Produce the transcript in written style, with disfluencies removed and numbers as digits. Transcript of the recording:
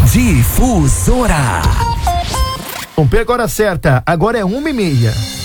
Difusora. Não perca a hora certa, agora é 1h30.